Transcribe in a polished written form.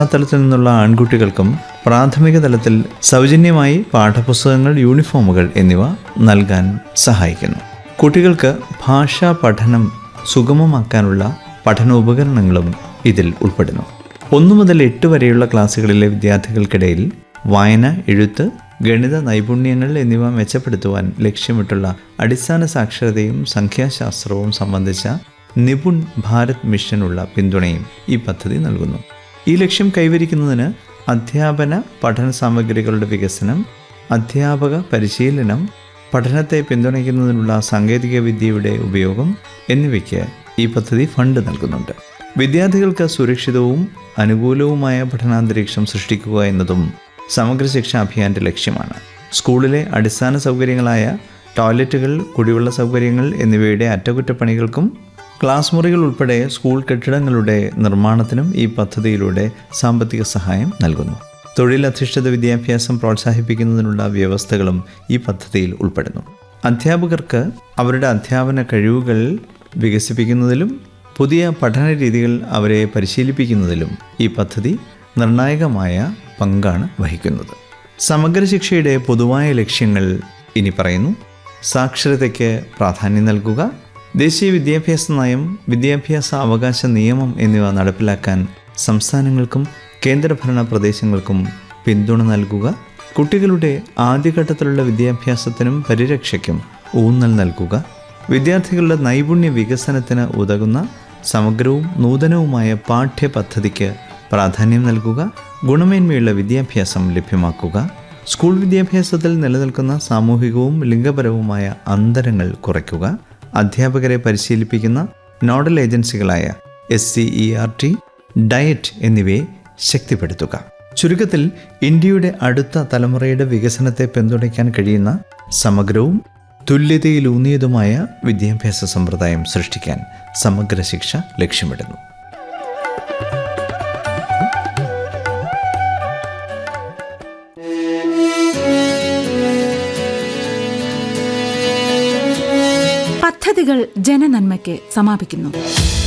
തലത്തിൽ നിന്നുള്ള ആൺകുട്ടികൾക്കും പ്രാഥമിക തലത്തിൽ സൗജന്യമായി പാഠപുസ്തകങ്ങൾ, യൂണിഫോമുകൾ എന്നിവ നൽകാൻ സഹായിക്കുന്നു. കുട്ടികൾക്ക് ഭാഷാ പഠനം സുഗമമാക്കാനുള്ള പഠനോപകരണങ്ങളും ഇതിൽ ഉൾപ്പെടുന്നു. 1 മുതൽ 8 വരെയുള്ള ക്ലാസ്സുകളിലെ വിദ്യാർത്ഥികൾക്കിടയിൽ വായന, എഴുത്ത്, ഗണിത നൈപുണ്യങ്ങൾ എന്നിവ മെച്ചപ്പെടുത്തുവാൻ ലക്ഷ്യമിട്ടുള്ള അടിസ്ഥാന സാക്ഷരതയും സംഖ്യാശാസ്ത്രവും സംബന്ധിച്ച നിപുൺ ഭാരത് മിഷനുള്ള പിന്തുണയും ഈ പദ്ധതി നൽകുന്നു. ഈ ലക്ഷ്യം കൈവരിക്കുന്നതിന് അധ്യാപന പഠന സാമഗ്രികളുടെ വികസനം, അധ്യാപക പരിശീലനം, പഠനത്തെ പിന്തുണയ്ക്കുന്നതിനുള്ള സാങ്കേതിക വിദ്യയുടെ ഉപയോഗം എന്നിവയ്ക്ക് ഈ പദ്ധതി ഫണ്ട് നൽകുന്നുണ്ട്. വിദ്യാർത്ഥികൾക്ക് സുരക്ഷിതവും അനുകൂലവുമായ പഠനാന്തരീക്ഷം സൃഷ്ടിക്കുക എന്നതും സമഗ്ര ശിക്ഷാ അഭിയാന്റെ ലക്ഷ്യമാണ്. സ്കൂളിലെ അടിസ്ഥാന സൗകര്യങ്ങളായ ടോയ്ലറ്റുകൾ, കുടിവെള്ള സൗകര്യങ്ങൾ എന്നിവയുടെ അറ്റകുറ്റപ്പണികൾക്കും ക്ലാസ് മുറികൾ ഉൾപ്പെടെ സ്കൂൾ കെട്ടിടങ്ങളുടെ നിർമ്മാണത്തിനും ഈ പദ്ധതിയിലൂടെ സാമ്പത്തിക സഹായം നൽകുന്നു. തൊഴിലധിഷ്ഠിത വിദ്യാഭ്യാസം പ്രോത്സാഹിപ്പിക്കുന്നതിനുള്ള വ്യവസ്ഥകളും ഈ പദ്ധതിയിൽ ഉൾപ്പെടുന്നു. അധ്യാപകർക്ക് അവരുടെ അധ്യാപന കഴിവുകൾ വികസിപ്പിക്കുന്നതിലും പുതിയ പഠന രീതികൾ അവരെ പരിശീലിപ്പിക്കുന്നതിലും ഈ പദ്ധതി നിർണായകമായ പങ്കാണ് വഹിക്കുന്നത്. സമഗ്ര ശിക്ഷയുടെ പൊതുവായ ലക്ഷ്യങ്ങൾ ഇനി പറയുന്നു. സാക്ഷരതയ്ക്ക് പ്രാധാന്യം നൽകുക, ദേശീയ വിദ്യാഭ്യാസ നയം, വിദ്യാഭ്യാസ അവകാശ നിയമം എന്നിവ നടപ്പിലാക്കാൻ സംസ്ഥാനങ്ങൾക്കും കേന്ദ്രഭരണ പ്രദേശങ്ങൾക്കും പിന്തുണ നൽകുക, കുട്ടികളുടെ ആദ്യഘട്ടത്തിലുള്ള വിദ്യാഭ്യാസത്തിനും പരിരക്ഷയ്ക്കും ഊന്നൽ നൽകുക, വിദ്യാർത്ഥികളുടെ നൈപുണ്യ വികസനത്തിന് ഉതകുന്ന സമഗ്രവും നൂതനവുമായ പാഠ്യപദ്ധതിക്ക് പ്രാധാന്യം നൽകുക, ഗുണമേന്മയുള്ള വിദ്യാഭ്യാസം ലഭ്യമാക്കുക, സ്കൂൾ വിദ്യാഭ്യാസത്തിൽ നിലനിൽക്കുന്ന സാമൂഹികവും ലിംഗപരവുമായ അന്തരങ്ങൾ കുറയ്ക്കുക, അധ്യാപകരെ പരിശീലിപ്പിക്കുന്ന നോഡൽ ഏജൻസികളായ SCERT, ഡയറ്റ് എന്നിവയെ ശക്തിപ്പെടുത്തുക. ചുരുക്കത്തിൽ, ഇന്ത്യയുടെ അടുത്ത തലമുറയുടെ വികസനത്തെ പിന്തുണയ്ക്കാൻ കഴിയുന്ന സമഗ്രവും തുല്യതയിലൂന്നിയതുമായ വിദ്യാഭ്യാസ സമ്പ്രദായം സൃഷ്ടിക്കാൻ സമഗ്ര ശിക്ഷ ലക്ഷ്യമിടുന്നു. പദ്ധതികൾ ജനനന്മയ്ക്ക് സമാപിക്കുന്നു.